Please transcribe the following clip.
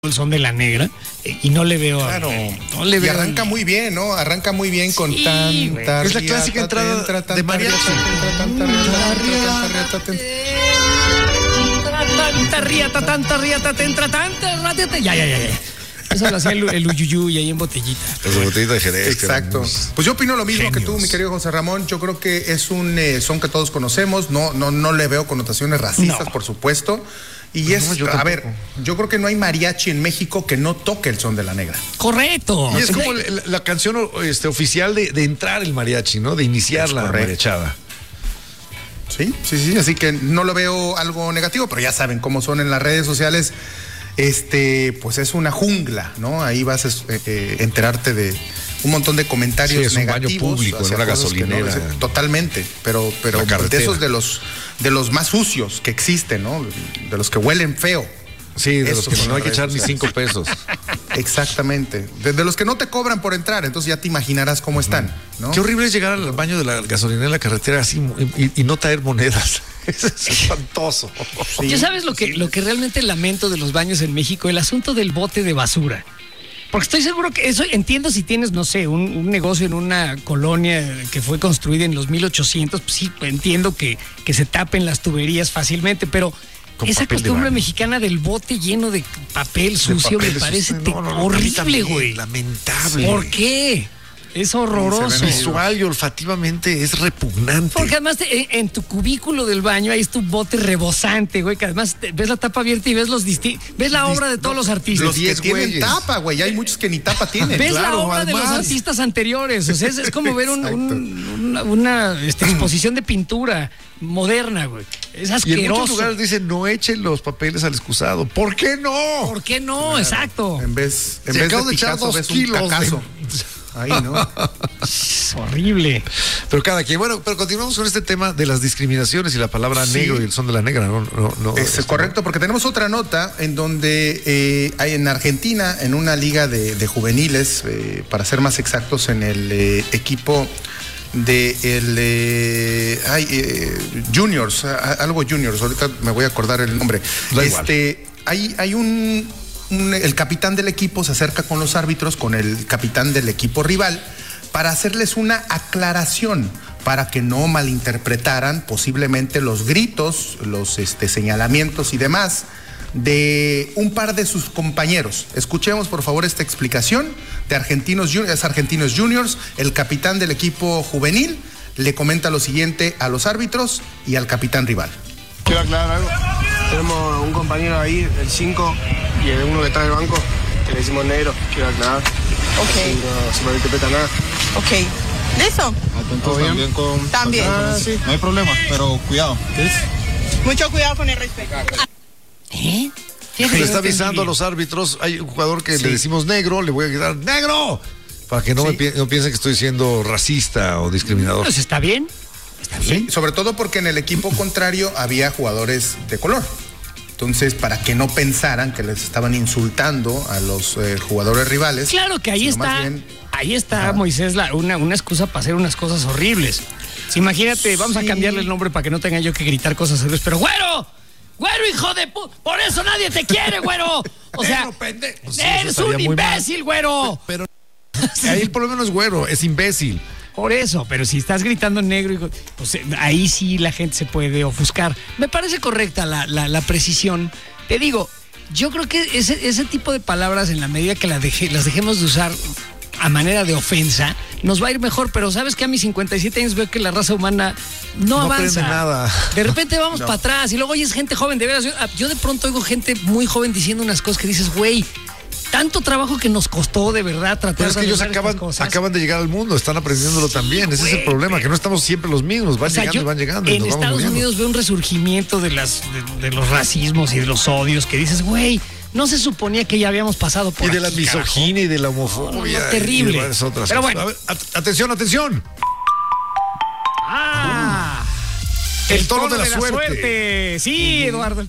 el son de la negra y no le veo claro. No le veo. Y arranca muy bien, ¿no? Arranca muy bien con tanta. Es la clásica entrada de mariachi. Ya. Eso lo hacía el Uyuyuy ahí en botellita. Es de botellita de Jerez. Exacto. Pues yo opino lo mismo Genios. que tú, mi querido José Ramón. Yo creo que es un son que todos conocemos. No le veo connotaciones racistas, por supuesto. Y a ver, yo creo que no hay mariachi en México que no toque el son de la negra. Correcto. Y es como la canción oficial de entrar el mariachi, ¿no? De iniciar la mariachada. Sí. Así que no lo veo algo negativo, pero ya saben cómo son en las redes sociales. Pues es una jungla, ¿no? Ahí vas a enterarte de un montón de comentarios es un negativos. baño público, en una gasolinera. Totalmente, pero de esos de los más sucios que existen, ¿no? De los que huelen feo. Sí, de los que no hay que echar ni 5 pesos. Exactamente. De los que no te cobran por entrar, entonces ya te imaginarás cómo están, ¿no? Qué horrible es llegar al baño de la gasolinera en la carretera así y no traer monedas. Es espantoso. Sí. ¿Ya sabes lo que realmente lamento de los baños en México? El asunto del bote de basura. Porque estoy seguro que eso, entiendo si tienes, no sé, un negocio en una colonia que fue construida en los 1800, pues sí, entiendo que se tapen las tuberías fácilmente, pero esa costumbre mexicana del bote lleno de papel sucio me parece horrible, güey. Lamentable. ¿Por qué? Es horroroso. Visual y olfativamente es repugnante. Porque además en tu cubículo del baño ahí es tu bote rebosante, güey, que además ves la tapa abierta y ves ves la obra de todos los artistas. Los que tienen tapa, güey, hay muchos que ni tapa tienen. Ves la obra de los artistas anteriores, o sea, es como ver una exposición de pintura moderna, güey. Es asqueroso. Y en muchos lugares dicen, no echen los papeles al excusado. ¿Por qué no? ¿Por qué no? Claro. Exacto. En vez de echar 2 kilos un cacazo. Ahí, ¿no? Es horrible. Pero cada quien. Bueno, pero continuamos con este tema de las discriminaciones y la palabra negro y el son de la negra, ¿no? Es correcto, porque tenemos otra nota en donde hay en Argentina, en una liga de juveniles, para ser más exactos, en el equipo de Juniors, algo Juniors, ahorita me voy a acordar el nombre. Hay el capitán del equipo se acerca con los árbitros, con el capitán del equipo rival, para hacerles una aclaración, para que no malinterpretaran posiblemente los gritos, los señalamientos y demás de un par de sus compañeros. Escuchemos por favor esta explicación de Argentinos Juniors. El capitán del equipo juvenil le comenta lo siguiente a los árbitros y al capitán rival. Quiero aclarar algo. Tenemos un compañero ahí, el 5, y el uno que está en el banco, que le decimos negro. Quiero aclarar. Ok. No se malinterpreta nada. Ok. ¿Listo? Atentos también con... También. Sí. No hay problema, pero cuidado. Mucho cuidado con el respeto. Le está avisando a los árbitros. Hay un jugador que le decimos negro, le voy a gritar ¡negro! Para que no piensen que estoy siendo racista o discriminador. Pues está bien. Está bien. Sí, sobre todo porque en el equipo contrario había jugadores de color. Entonces, para que no pensaran que les estaban insultando a los jugadores rivales. Claro que ahí está, Moisés, una excusa para hacer unas cosas horribles. Si imagínate, vamos a cambiarle el nombre para que no tenga yo que gritar cosas horribles, pero ¡güero! ¡Güero, hijo de por eso nadie te quiere, güero! O sea, eres un imbécil, güero. Pero ahí el problema no es güero, es imbécil. Por eso, pero si estás gritando negro, pues ahí sí la gente se puede ofuscar. Me parece correcta la precisión. Te digo, yo creo que ese tipo de palabras, en la medida que las dejemos de usar a manera de ofensa, nos va a ir mejor. Pero sabes que a mis 57 años veo que la raza humana no avanza. Nada. De repente vamos para atrás y luego oyes gente joven. De veras, yo de pronto oigo gente muy joven diciendo unas cosas que dices, güey, tanto trabajo que nos costó de verdad tratar pero es que de ellos acaban de llegar al mundo, están aprendiéndolo también. Ese es el problema, que no estamos siempre los mismos, van llegando. En Estados Unidos veo un resurgimiento de los racismos y de los odios que dices, güey, no se suponía que ya habíamos pasado por y de la misoginia y de la homofobia. No, terrible. Pero bueno. A ver, atención. El toro de la suerte. Sí, Eduardo.